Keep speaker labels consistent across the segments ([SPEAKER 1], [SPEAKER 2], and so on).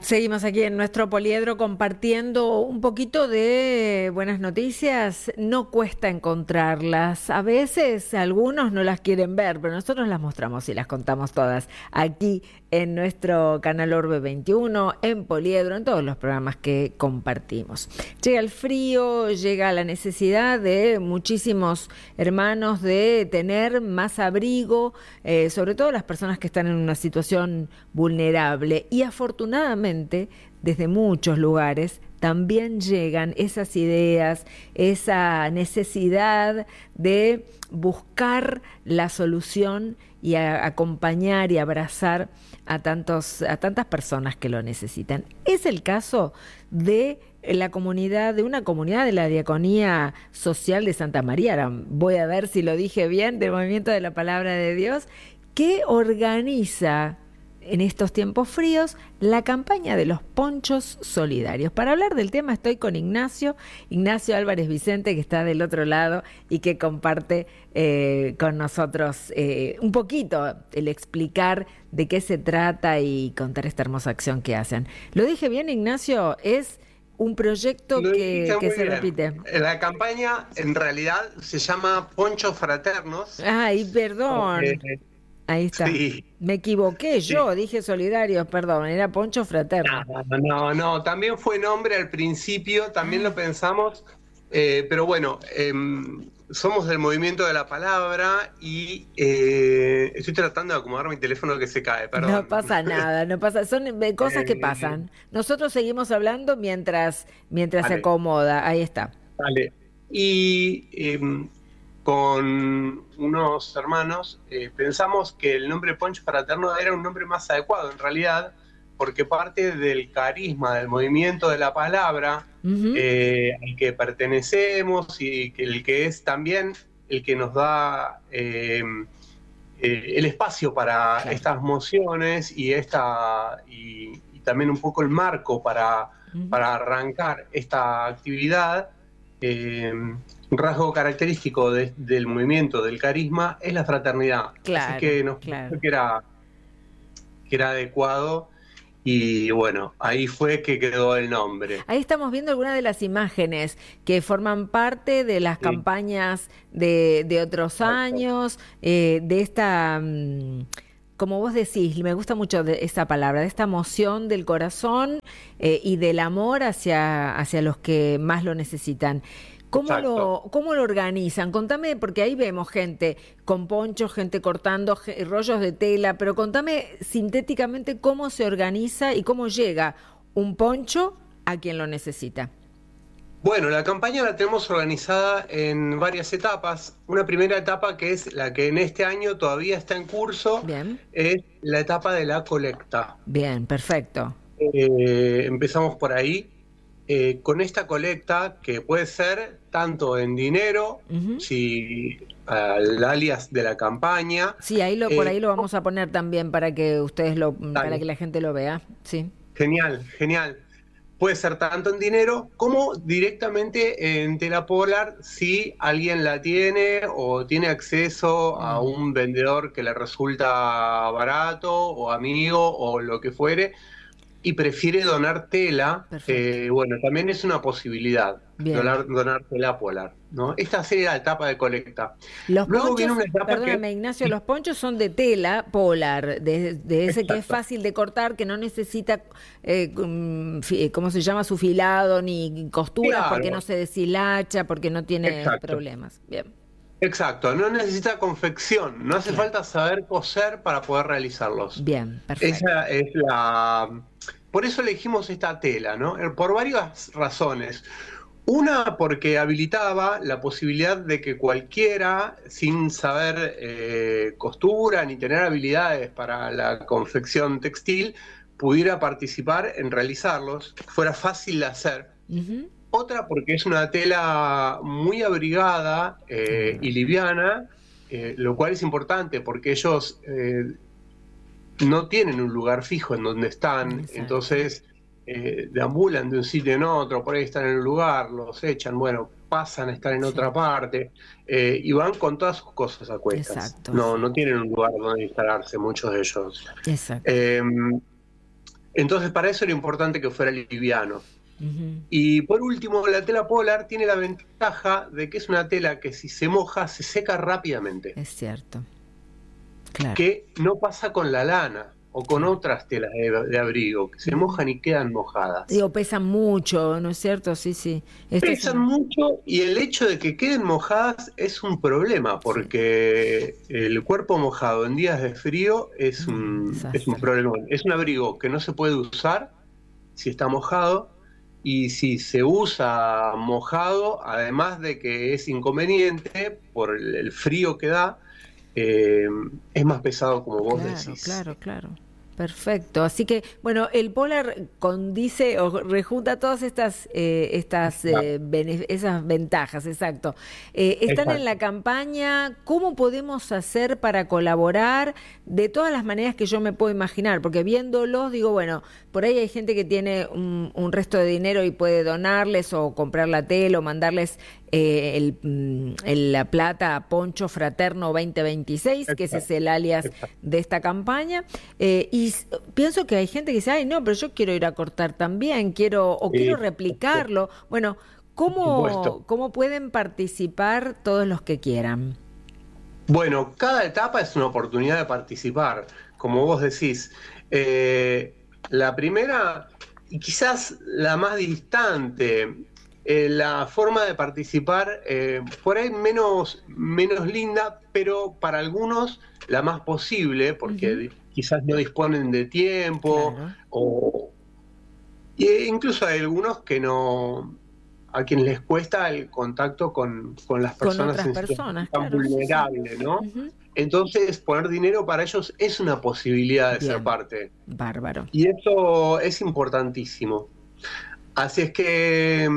[SPEAKER 1] Seguimos aquí en nuestro poliedro compartiendo un poquito de buenas noticias. No cuesta encontrarlas. A veces algunos no las quieren ver, pero nosotros las mostramos y las contamos todas aquí en nuestro canal Orbe 21, en Poliedro, en todos los programas que compartimos. Llega el frío, llega la necesidad de muchísimos hermanos de tener más abrigo, sobre todo las personas que están en una situación vulnerable. Y afortunadamente, desde muchos lugares también llegan esas ideas, esa necesidad de buscar la solución y acompañar y abrazar a tantas personas que lo necesitan. Es el caso de una comunidad de la Diaconía Social de Santa María, ahora voy a ver si lo dije bien, del Movimiento de la Palabra de Dios, que organiza en estos tiempos fríos la campaña de los ponchos solidarios. Para hablar del tema estoy con Ignacio Álvarez Vicente, que está del otro lado y que comparte con nosotros un poquito el explicar de qué se trata y contar esta hermosa acción que hacen. ¿Lo dije bien, Ignacio? Es un proyecto que se repite.
[SPEAKER 2] La campaña en realidad se llama Ponchos Fraternos.
[SPEAKER 1] Ay, perdón. Ahí está.
[SPEAKER 2] Sí.
[SPEAKER 1] Me equivoqué yo, dije solidarios, perdón, era Poncho Fraterno.
[SPEAKER 2] No, también fue nombre al principio, también lo pensamos, pero bueno, somos del Movimiento de la Palabra y estoy tratando de acomodar mi teléfono que se cae, perdón.
[SPEAKER 1] No pasa nada, son cosas que pasan. Nosotros seguimos hablando mientras se acomoda, ahí está.
[SPEAKER 2] Vale, y con unos hermanos pensamos que el nombre Poncho Fraterno era un nombre más adecuado en realidad, porque parte del carisma del Movimiento de la Palabra al que pertenecemos y el que es también el que nos da el espacio para estas mociones y también un poco el marco para arrancar esta actividad. Un rasgo característico del movimiento del carisma es la fraternidad.
[SPEAKER 1] Claro,
[SPEAKER 2] así que nos pareció que era adecuado y bueno, ahí fue que quedó el nombre.
[SPEAKER 1] Ahí estamos viendo algunas de las imágenes que forman parte de las campañas de otros años, de esta... como vos decís, me gusta mucho esa palabra, de esta emoción del corazón y del amor hacia los que más lo necesitan. ¿Cómo lo organizan? Contame, porque ahí vemos gente con ponchos, gente cortando rollos de tela, pero contame sintéticamente cómo se organiza y cómo llega un poncho a quien lo necesita.
[SPEAKER 2] Bueno, la campaña la tenemos organizada en varias etapas. Una primera etapa, que es la que en este año todavía está en curso, es la etapa de la colecta.
[SPEAKER 1] Bien, perfecto.
[SPEAKER 2] Empezamos por ahí. Con esta colecta, que puede ser tanto en dinero, si al alias de la campaña.
[SPEAKER 1] Sí, por ahí lo vamos a poner también para que para que la gente lo vea. Sí.
[SPEAKER 2] Genial. Puede ser tanto en dinero como directamente en tela polar si alguien la tiene o tiene acceso a un vendedor que le resulta barato o amigo o lo que fuere y prefiere donar tela. Bueno, también es una posibilidad donar tela polar, ¿no? Esta sería la etapa de colecta.
[SPEAKER 1] Luego ponchos, viene una etapa perdóname, Ignacio, los ponchos son de tela polar, de ese que es fácil de cortar, que no necesita, ¿cómo se llama? Su filado ni costuras, porque no se deshilacha, porque no tiene problemas. Bien.
[SPEAKER 2] Exacto, no necesita confección, no hace falta saber coser para poder realizarlos.
[SPEAKER 1] Bien, perfecto.
[SPEAKER 2] Esa es por eso elegimos esta tela, ¿no? Por varias razones. Una, porque habilitaba la posibilidad de que cualquiera, sin saber costura ni tener habilidades para la confección textil, pudiera participar en realizarlos, fuera fácil de hacer. Otra, porque es una tela muy abrigada y liviana, lo cual es importante porque ellos no tienen un lugar fijo en donde están. Entonces deambulan de un sitio en otro, por ahí están en un lugar, los echan, bueno, pasan a estar en otra parte y van con todas sus cosas a cuestas. No tienen un lugar donde instalarse muchos de ellos. Entonces para eso era importante que fuera liviano.
[SPEAKER 1] Ujú.
[SPEAKER 2] Y por último, la tela polar tiene la ventaja de que es una tela que si se moja se seca rápidamente,
[SPEAKER 1] Es cierto, claro,
[SPEAKER 2] que no pasa con la lana o con
[SPEAKER 1] claro.
[SPEAKER 2] otras telas de abrigo, que se
[SPEAKER 1] Ujú.
[SPEAKER 2] mojan y quedan mojadas.
[SPEAKER 1] Digo, pesan mucho, ¿no es cierto? Sí, sí. Esta es
[SPEAKER 2] Pesan
[SPEAKER 1] una...
[SPEAKER 2] mucho y el hecho de que queden mojadas es un problema,
[SPEAKER 1] Sí,
[SPEAKER 2] porque el cuerpo mojado en días de frío es un
[SPEAKER 1] desastre.
[SPEAKER 2] problema. Es un abrigo que no se puede usar si está mojado, y si se usa mojado, además de que es inconveniente por el frío que da, eh, es más pesado, como vos
[SPEAKER 1] Claro,
[SPEAKER 2] decís.
[SPEAKER 1] claro, claro. Perfecto. Así que, bueno, el Polar condice o rejunta todas esas ventajas, exacto. Están en la
[SPEAKER 2] Exacto.
[SPEAKER 1] campaña. ¿Cómo podemos hacer para colaborar de todas las maneras que yo me puedo imaginar? Porque viéndolos, digo, bueno, por ahí hay gente que tiene un resto de dinero y puede donarles o comprar la tela o mandarles la plata a Poncho Fraterno 2026, que ese es
[SPEAKER 2] Exacto.
[SPEAKER 1] el alias
[SPEAKER 2] Exacto.
[SPEAKER 1] de esta campaña. Pienso que hay gente que dice, ay, no, pero yo quiero ir a cortar también, quiero
[SPEAKER 2] Por
[SPEAKER 1] replicarlo. Bueno,
[SPEAKER 2] supuesto.
[SPEAKER 1] ¿cómo pueden participar todos los que quieran?
[SPEAKER 2] Bueno, cada etapa es una oportunidad de participar, como vos decís. La primera, y quizás la más distante, la forma de participar, por ahí menos linda, pero para algunos la más posible, porque
[SPEAKER 1] Ujú.
[SPEAKER 2] quizás no disponen de tiempo,
[SPEAKER 1] Claro,
[SPEAKER 2] o incluso hay algunos que no, a quienes les cuesta el contacto con las
[SPEAKER 1] con
[SPEAKER 2] personas
[SPEAKER 1] otras
[SPEAKER 2] en situación
[SPEAKER 1] personas,
[SPEAKER 2] tan
[SPEAKER 1] claro, sí, sí.
[SPEAKER 2] vulnerable, ¿no?
[SPEAKER 1] Ujú.
[SPEAKER 2] Entonces, poner dinero para ellos es una posibilidad de ser
[SPEAKER 1] Bien,
[SPEAKER 2] parte.
[SPEAKER 1] bárbaro.
[SPEAKER 2] Y eso es importantísimo. Así es que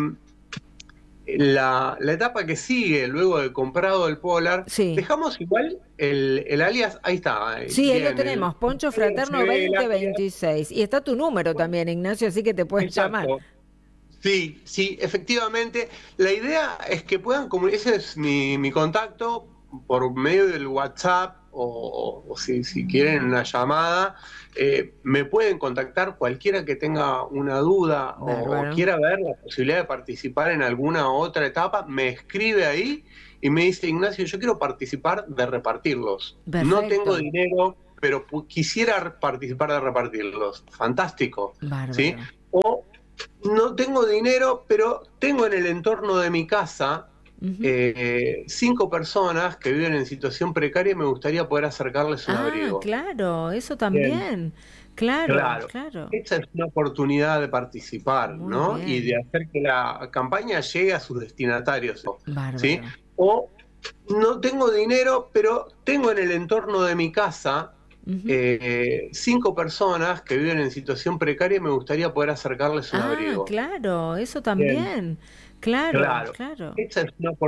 [SPEAKER 2] la etapa que sigue, luego de comprado el Polar,
[SPEAKER 1] Sí.
[SPEAKER 2] dejamos igual el alias, ahí está,
[SPEAKER 1] Sí, ahí lo
[SPEAKER 2] bien, el
[SPEAKER 1] tenemos, Poncho
[SPEAKER 2] se
[SPEAKER 1] Fraterno
[SPEAKER 2] ve el alias,
[SPEAKER 1] 2026. Y está tu número también, Ignacio, así que te pueden llamar.
[SPEAKER 2] exacto. Sí, sí, efectivamente. La idea es que puedan comunicar, ese es mi contacto por medio del WhatsApp o si quieren una llamada, me pueden contactar cualquiera que tenga una duda o
[SPEAKER 1] Bárbaro.
[SPEAKER 2] quiera ver la posibilidad de participar en alguna otra etapa, me escribe ahí y me dice, Ignacio, yo quiero participar de repartirlos. No tengo
[SPEAKER 1] Perfecto.
[SPEAKER 2] dinero, pero quisiera participar de repartirlos. Fantástico, ¿sí?
[SPEAKER 1] Bárbaro.
[SPEAKER 2] O no tengo dinero, pero tengo en el entorno de mi casa
[SPEAKER 1] Ujú.
[SPEAKER 2] 5 personas que viven en situación precaria y me gustaría poder acercarles un
[SPEAKER 1] Ah,
[SPEAKER 2] abrigo.
[SPEAKER 1] claro, eso
[SPEAKER 2] Bien,
[SPEAKER 1] también. Claro,
[SPEAKER 2] claro.
[SPEAKER 1] claro.
[SPEAKER 2] Esa es una oportunidad de participar,
[SPEAKER 1] Muy
[SPEAKER 2] ¿no? Y de
[SPEAKER 1] bien.
[SPEAKER 2] hacer que la campaña llegue a sus destinatarios, ¿sí?
[SPEAKER 1] Bárbaro.
[SPEAKER 2] O no tengo dinero, pero tengo en el entorno de mi casa
[SPEAKER 1] Ujú.
[SPEAKER 2] 5 personas que viven en situación precaria y me gustaría poder acercarles un
[SPEAKER 1] Ah,
[SPEAKER 2] abrigo.
[SPEAKER 1] claro, eso
[SPEAKER 2] Bien,
[SPEAKER 1] también. Claro,
[SPEAKER 2] claro.
[SPEAKER 1] claro.
[SPEAKER 2] Esa es una